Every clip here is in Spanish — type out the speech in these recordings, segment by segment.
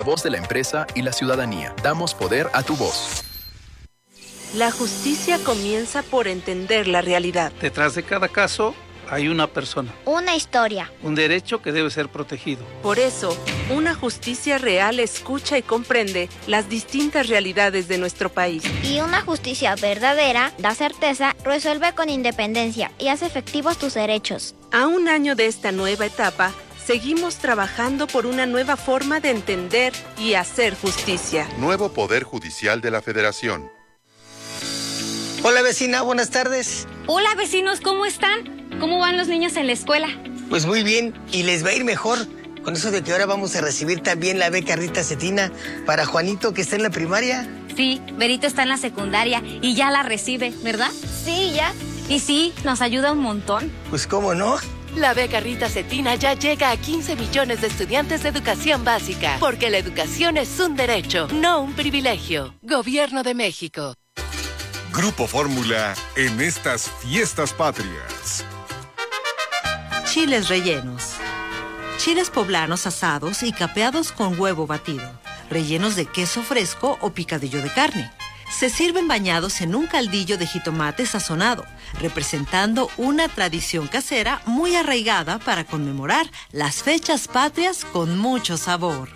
voz de la empresa y la ciudadanía. Damos poder a tu voz. La justicia comienza por entender la realidad. Detrás de cada caso hay una persona. Una historia. Un derecho que debe ser protegido. Por eso, una justicia real escucha y comprende las distintas realidades de nuestro país. Y una justicia verdadera da certeza, resuelve con independencia y hace efectivos tus derechos. A un año de esta nueva etapa, seguimos trabajando por una nueva forma de entender y hacer justicia. Nuevo Poder Judicial de la Federación. Hola vecina, buenas tardes. Hola vecinos, ¿cómo están? ¿Cómo van los niños en la escuela? Pues muy bien, y les va a ir mejor con eso de que ahora vamos a recibir también la beca Rita Cetina para Juanito, que está en la primaria. Sí, Berito está en la secundaria y ya la recibe, ¿verdad? Sí, ya. Y sí, nos ayuda un montón. Pues cómo no. La beca Rita Cetina ya llega a 15 millones de estudiantes de educación básica, porque la educación es un derecho, no un privilegio. Gobierno de México. Grupo Fórmula en estas fiestas patrias. Chiles rellenos. Chiles poblanos asados y capeados con huevo batido, rellenos de queso fresco o picadillo de carne. Se sirven bañados en un caldillo de jitomate sazonado, representando una tradición casera muy arraigada para conmemorar las fechas patrias con mucho sabor.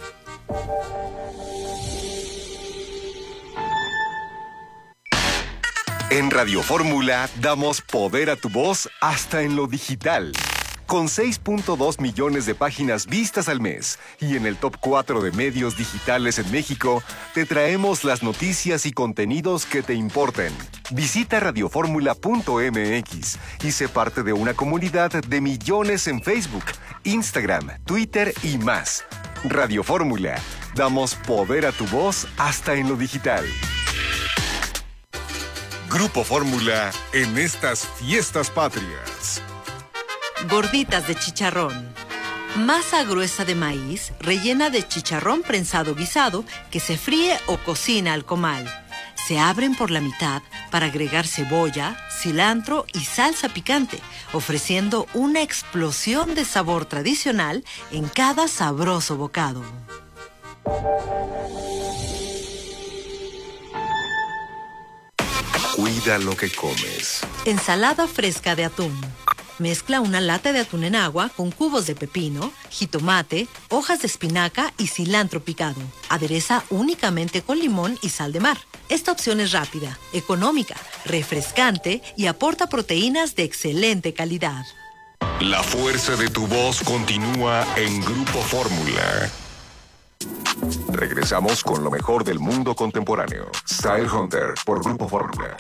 En Radio Fórmula damos poder a tu voz hasta en lo digital. Con 6.2 millones de páginas vistas al mes y en el top 4 de medios digitales en México, te traemos las noticias y contenidos que te importen. Visita radioformula.mx y sé parte de una comunidad de millones en Facebook, Instagram, Twitter y más. Radio Fórmula, damos poder a tu voz hasta en lo digital. Grupo Fórmula en estas fiestas patrias. Gorditas de chicharrón. Masa gruesa de maíz rellena de chicharrón prensado guisado que se fríe o cocina al comal. Se abren por la mitad para agregar cebolla, cilantro y salsa picante, ofreciendo una explosión de sabor tradicional en cada sabroso bocado. Cuida lo que comes. Ensalada fresca de atún. Mezcla una lata de atún en agua con cubos de pepino, jitomate, hojas de espinaca y cilantro picado. Adereza únicamente con limón y sal de mar. Esta opción es rápida, económica, refrescante y aporta proteínas de excelente calidad. La fuerza de tu voz continúa en Grupo Fórmula. Regresamos con lo mejor del mundo contemporáneo. Style Hunter por Grupo Fórmula.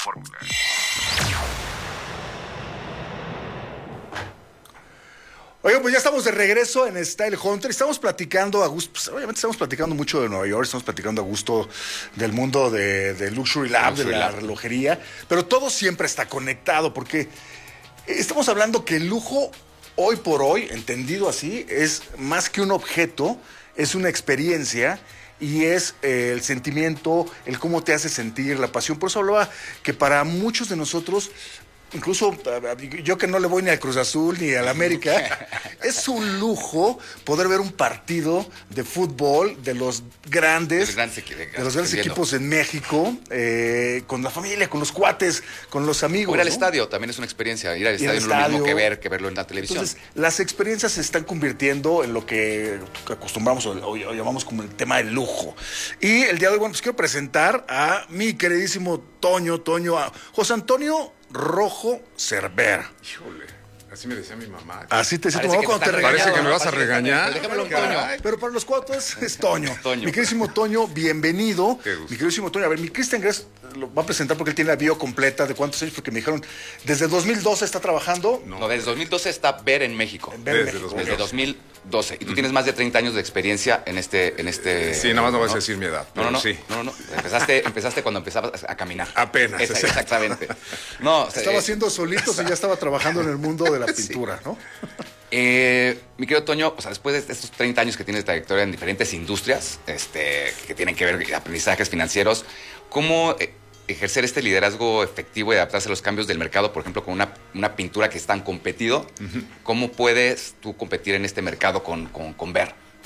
Oigan, pues ya estamos de regreso en Style Hunter. Estamos platicando a gusto, pues obviamente estamos platicando mucho de Nueva York, estamos platicando a gusto del mundo de Luxury Lab, de la relojería, pero todo siempre está conectado porque estamos hablando que el lujo, hoy por hoy, entendido así, es más que un objeto, es una experiencia y es el sentimiento, el cómo te hace sentir, la pasión. Por eso hablaba que para muchos de nosotros, incluso yo que no le voy ni al Cruz Azul ni al América, es un lujo poder ver un partido de fútbol de los grandes equipos en México, con la familia, con los cuates, con los amigos. Ir al estadio también es una experiencia. Ir al estadio no es lo mismo que verlo en la televisión. Entonces, las experiencias se están convirtiendo en lo que acostumbramos o llamamos como el tema del lujo. Y el día de hoy, bueno, pues quiero presentar a mi queridísimo Toño, a José Antonio Rojo Cervera. Híjole, así me decía mi mamá. Así te decía tu mamá cuando te regañaba. Parece que me vas a regañar. Déjamelo en Toño. Pero para los cuates es Toño. Mi queridísimo Toño, bienvenido. Mi queridísimo Toño, a ver, mi Cristian Gress lo va a presentar porque él tiene la bio completa de cuántos años, porque me dijeron, desde 2012 está trabajando. No, desde 2012 está Ver en México. Desde 2012. Y tú tienes más de 30 años de experiencia en este... Sí, nada más no vas a decir mi edad. No. Sí. No. Empezaste cuando empezabas a caminar. Apenas. Exactamente. No, estaba haciendo solitos y ya estaba trabajando en el mundo de la pintura, ¿no? Mi querido Toño, o sea, después de estos 30 años que tienes de trayectoria en diferentes industrias, que tienen que ver con aprendizajes financieros, ¿cómo ejercer este liderazgo efectivo y adaptarse a los cambios del mercado, por ejemplo, con una pintura que es tan competido? ¿Cómo puedes tú competir en este mercado con Ver?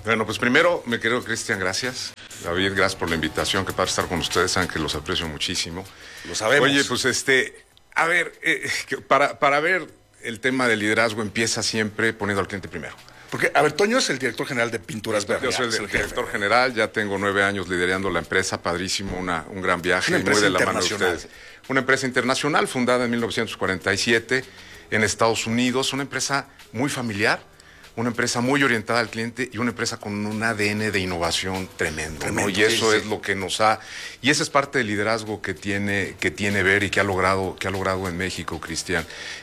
Bueno, pues primero, mi querido Cristian, gracias. David, gracias por la invitación. Qué padre estar con ustedes, saben que los aprecio muchísimo. Lo sabemos. Oye, pues a ver, para ver el tema del liderazgo empieza siempre poniendo al cliente primero. Porque, a ver, Toño es el director general de Pinturas Verde. Yo soy el director general, ya tengo 9 años liderando la empresa, padrísimo, un gran viaje. Una empresa muy de la mano de internacional. ustedes. Una empresa internacional fundada en 1947 en Estados Unidos, una empresa muy familiar, una empresa muy orientada al cliente y una empresa con un ADN de innovación tremendo, ¿no? Y eso es lo que nos ha... Y esa es parte del liderazgo que tiene Ver y que ha logrado en México, Cristian,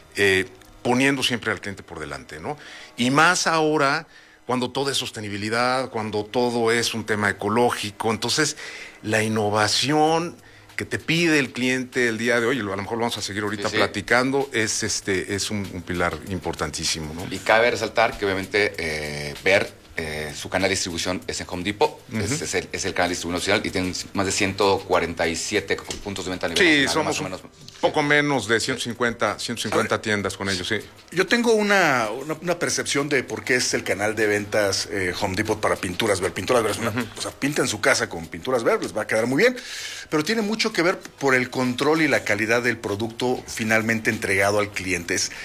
poniendo siempre al cliente por delante, ¿no? Y más ahora, cuando todo es sostenibilidad, cuando todo es un tema ecológico, entonces la innovación que te pide el cliente el día de hoy, a lo mejor lo vamos a seguir ahorita platicando, es un pilar importantísimo, ¿no? Y cabe resaltar que obviamente Ver, su canal de distribución es en Home Depot, es el canal de distribución nacional y tienen más de 147 puntos de venta a nivel nacional. Sí, somos más o menos. Poco menos de 150 tiendas con ellos, sí. Yo tengo una percepción de por qué es el canal de ventas Home Depot para Pinturas Ver. Pinturas Ver es o sea, pinten su casa con Pinturas Ver, les va a quedar muy bien, pero tiene mucho que ver por el control y la calidad del producto finalmente entregado al cliente. Esa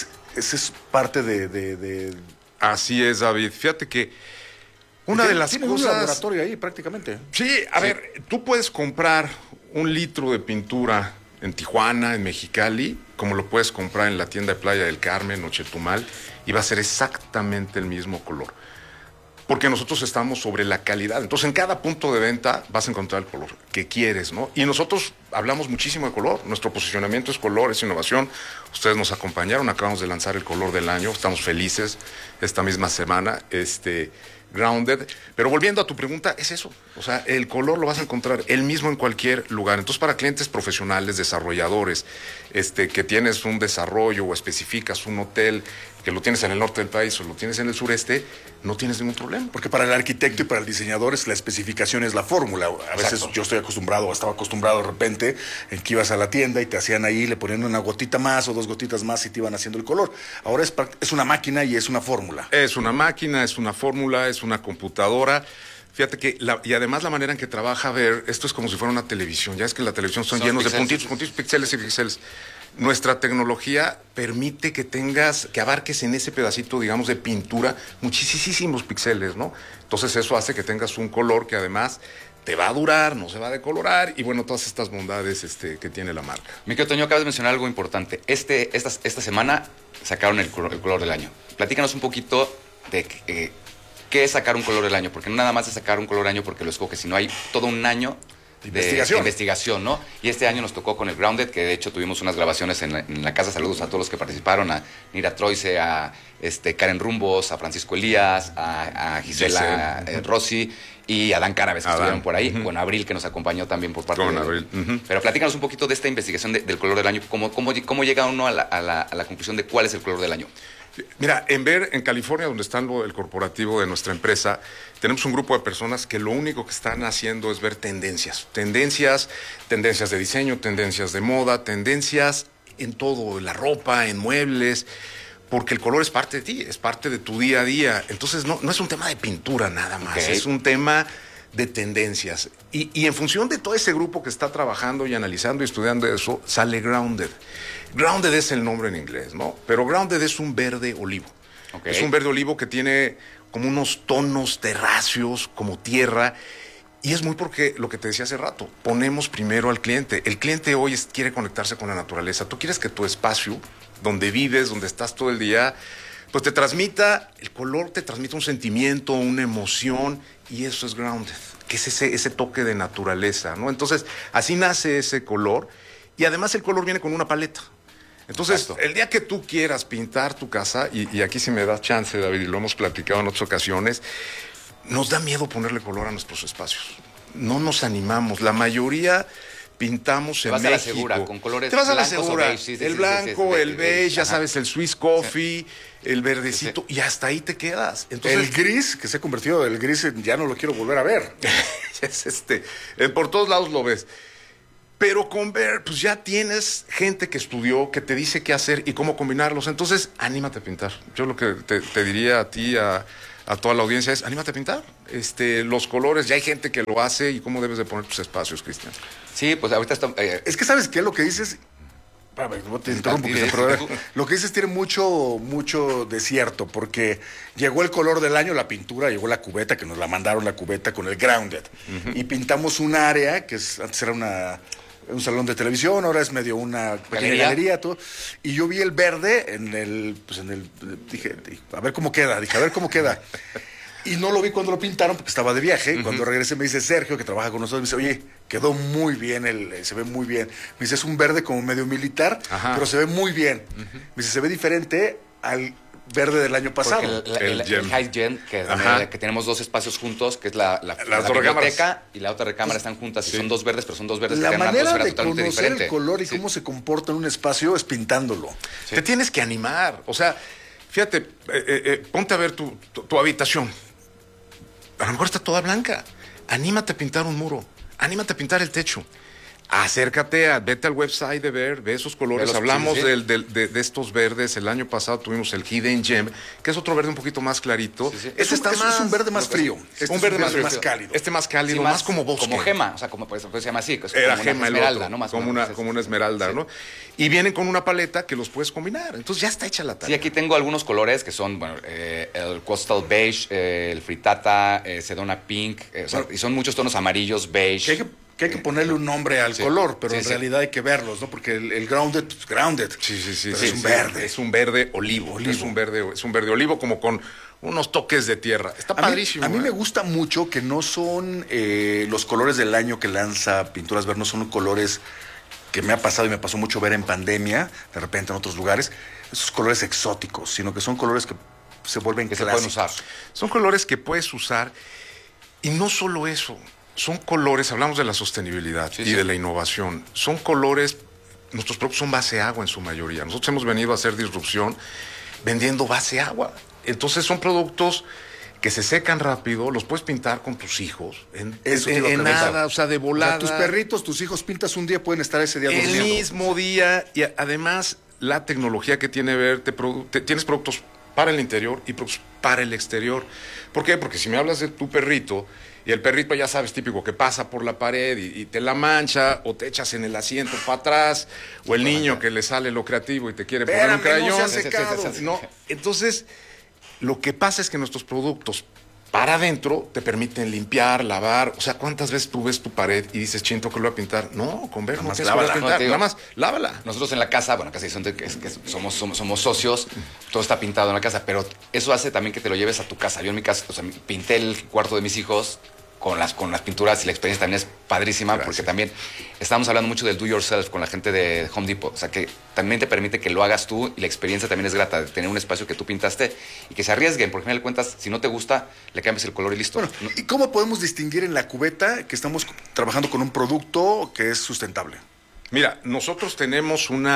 es parte de... Así es, David. Fíjate que una de las tiene cosas... un laboratorio ahí prácticamente. Sí, a ver, tú puedes comprar 1 litro de pintura en Tijuana, en Mexicali, como lo puedes comprar en la tienda de Playa del Carmen o Chetumal, y va a ser exactamente el mismo color. Porque nosotros estamos sobre la calidad. Entonces, en cada punto de venta vas a encontrar el color que quieres, ¿no? Y nosotros hablamos muchísimo de color. Nuestro posicionamiento es color, es innovación. Ustedes nos acompañaron, acabamos de lanzar el color del año. Estamos felices esta misma semana, Grounded. Pero volviendo a tu pregunta, es eso. O sea, el color lo vas a encontrar el mismo en cualquier lugar. Entonces, para clientes profesionales, desarrolladores, que tienes un desarrollo o especificas un hotel que lo tienes en el norte del país o lo tienes en el sureste, no tienes ningún problema. Porque para el arquitecto y para el diseñador la especificación es la fórmula. A veces yo estaba acostumbrado de repente en que ibas a la tienda y te hacían ahí, le ponían una gotita más o 2 gotitas más y te iban haciendo el color. Ahora es una máquina y es una fórmula. Es una máquina, es una fórmula, es una computadora. Fíjate que, y además la manera en que trabaja Ver, esto es como si fuera una televisión. Ya es que en la televisión son llenos de puntitos, píxeles y píxeles. Nuestra tecnología permite que abarques en ese pedacito, digamos, de pintura muchísimos píxeles, ¿no? Entonces eso hace que tengas un color que además te va a durar, no se va a decolorar y bueno, todas estas bondades que tiene la marca. Mi querido Toño, acabas de mencionar algo importante. Esta semana sacaron el color del año. Platícanos un poquito de qué es sacar un color del año, porque no nada más es sacar un color del año porque lo escoges, sino hay todo un año de investigación, ¿no? Y este año nos tocó con el Grounded, que de hecho tuvimos unas grabaciones en la casa. Saludos a todos los que participaron, a Nira Troise, a Karen Rumbos, a Francisco Elías, a Gisela Rossi y a Dan Cárabes, que estuvieron por ahí, con Abril, que nos acompañó también por parte de Abril. Pero platícanos un poquito de esta investigación del color del año, cómo llega uno a la conclusión de cuál es el color del año. Mira, en Ver, en California, donde está el corporativo de nuestra empresa, tenemos un grupo de personas que lo único que están haciendo es ver tendencias de diseño, tendencias de moda, tendencias en todo, en la ropa, en muebles, porque el color es parte de ti, es parte de tu día a día. Entonces no es un tema de pintura nada más, es un tema de tendencias. Y en función de todo ese grupo que está trabajando y analizando y estudiando eso, sale Grounded. Grounded es el nombre en inglés, ¿no? Pero Grounded es un verde olivo. Es un verde olivo que tiene como unos tonos terráceos, como tierra. Y es muy porque lo que te decía hace rato, ponemos primero al cliente. El cliente hoy quiere conectarse con la naturaleza. Tú quieres que tu espacio, donde vives, donde estás todo el día, pues te transmita, el color te transmite un sentimiento, una emoción, y eso es Grounded, que es ese toque de naturaleza, ¿no? Entonces, así nace ese color, y además el color viene con una paleta. Entonces, el día que tú quieras pintar tu casa, y aquí si me das chance, David, y lo hemos platicado en otras ocasiones, nos da miedo ponerle color a nuestros espacios. No nos animamos. La mayoría pintamos en México. Te vas a la segura, con colores blancos. Te vas a la segura. Beige, el blanco, el beige, ya sabes, el Swiss Coffee, el verdecito, y hasta ahí te quedas. Entonces, el gris, que se ha convertido el gris, ya no lo quiero volver a ver. Es por todos lados lo ves. Pero con Ver, pues ya tienes gente que estudió, que te dice qué hacer y cómo combinarlos. Entonces, anímate a pintar. Yo lo que te diría a ti, a a toda la audiencia es, anímate a pintar. Los colores, ya hay gente que lo hace y cómo debes de poner tus espacios, Cristian. Sí, pues ahorita está... Es que ¿sabes qué? Lo que dices... Te interrumpo, pero lo que dices tiene mucho de cierto, porque llegó el color del año, la pintura, llegó la cubeta, que nos la mandaron la cubeta con el grounded, y pintamos un área que antes era un salón de televisión, ahora es medio una pequeña galería, todo, y yo vi el verde dije, a ver cómo queda, y no lo vi cuando lo pintaron porque estaba de viaje. Y cuando regresé me dice Sergio, que trabaja con nosotros, me dice, oye, quedó muy bien, se ve muy bien. Me dice, es un verde como medio militar, pero se ve muy bien. Me dice, se ve diferente al verde del año pasado. El High Gen, que tenemos dos espacios juntos, que es la biblioteca y la otra recámara, están juntas y son dos verdes, pero son dos verdes que crean una atmósfera totalmente diferente. La manera de conocer el color y cómo se comporta en un espacio es pintándolo. Te tienes que animar. O sea, fíjate, ponte a ver tu habitación. A lo mejor está toda blanca. Anímate a pintar un muro. Anímate a pintar el techo. Acércate, vete al website ve esos colores. Hablamos de estos verdes. El año pasado tuvimos el Hidden Gem, que es otro verde un poquito más clarito. Es un verde más frío. Un verde más cálido. Más cálido, más como bosque. Como gema, o sea, como pues, se llama así. Era como gema, una esmeralda, ¿no? Más como una esmeralda, ¿no? Y vienen con una paleta que los puedes combinar. Entonces ya está hecha la tarea. Sí, aquí tengo algunos colores que son, el Coastal Beige, el Frittata, Sedona Pink, y son muchos tonos amarillos, beige. Que hay que ponerle un nombre al color, pero en realidad hay que verlos, ¿no? Porque el grounded, pues grounded. Sí. Es un verde. Es un verde olivo. Es un verde olivo como con unos toques de tierra. Está padrísimo. A mí me gusta mucho que no son los colores del año que lanza Pinturas Ver, no son colores que me ha pasado y me pasó mucho ver en pandemia, de repente en otros lugares, esos colores exóticos, sino que son colores que se vuelven clásicos. Se pueden usar. Son colores que puedes usar y no solo eso. Son colores, hablamos de la sostenibilidad y de la innovación. Son colores, nuestros productos son base agua en su mayoría. Nosotros hemos venido a hacer disrupción vendiendo base agua. Entonces son productos que se secan rápido, los puedes pintar con tus hijos. En nada, o sea, de volada. O sea, tus perritos, tus hijos pintas un día, pueden estar ese día durmiendo. El mismo día, y además la tecnología que tiene Ver, tienes productos para el interior y productos para el exterior. ¿Por qué? Porque si me hablas de tu perrito, y el perrito, ya sabes, típico, que pasa por la pared y te la mancha, o te echas en el asiento para atrás, o el niño que le sale lo creativo y te quiere poner un crayón. No, entonces, lo que pasa es que nuestros productos para adentro te permiten limpiar, lavar. O sea, ¿cuántas veces tú ves tu pared y dices, chinto, que lo voy a pintar? No, con Ver no tienes que volver a pintar, nada más lávala. Nosotros en la casa, casa que somos socios, todo está pintado en la casa, pero eso hace también que te lo lleves a tu casa. Yo en mi casa, pinté el cuarto de mis hijos con las pinturas y la experiencia también es padrísima. Porque también estamos hablando mucho del do yourself con la gente de Home Depot, o sea que también te permite que lo hagas tú y la experiencia también es grata de tener un espacio que tú pintaste y que se arriesguen, porque al final de cuentas, si no te gusta, le cambias el color y listo. Bueno, ¿y cómo podemos distinguir en la cubeta que estamos trabajando con un producto que es sustentable? Mira, nosotros tenemos un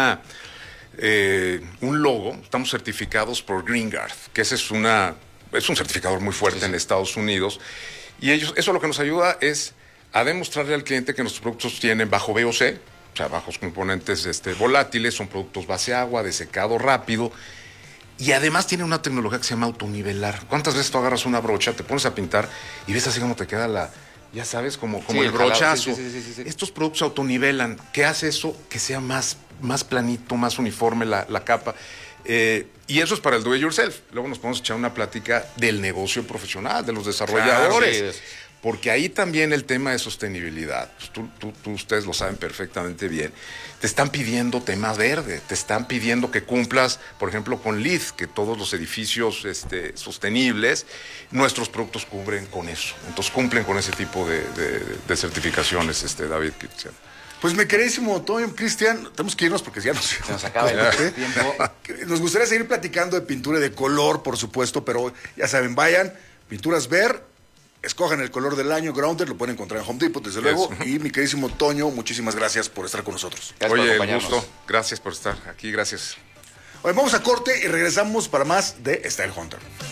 logo, estamos certificados por GreenGuard, que ese es un certificador muy fuerte en Estados Unidos. Y eso lo que nos ayuda es a demostrarle al cliente que nuestros productos tienen bajo VOC, o sea, bajos componentes volátiles, son productos base agua, de secado rápido, y además tiene una tecnología que se llama autonivelar. ¿Cuántas veces tú agarras una brocha, te pones a pintar y ves así como te queda ya sabes, como el brochazo? Sí. Estos productos autonivelan. ¿Qué hace eso? Que sea más planito, más uniforme la capa. Y eso es para el do it yourself. Luego nos podemos echar una plática del negocio profesional, de los desarrolladores. Claro, porque ahí también el tema de sostenibilidad, pues ustedes lo saben perfectamente bien, te están pidiendo tema verde, te están pidiendo que cumplas, por ejemplo, con LEED, que todos los edificios sostenibles, nuestros productos cubren con eso. Entonces cumplen con ese tipo de certificaciones, David. Pues mi queridísimo Toño, Cristian, tenemos que irnos porque ya nos acaba el tiempo. Nos gustaría seguir platicando de pintura y de color, por supuesto, pero ya saben, vayan, Pinturas Ver, escojan el color del año, Grounded, lo pueden encontrar en Home Depot, desde luego. Y mi queridísimo Toño, muchísimas gracias por estar con nosotros. Oye, el gusto, gracias por estar aquí, gracias. Oye, vamos a corte y regresamos para más de Style Hunter.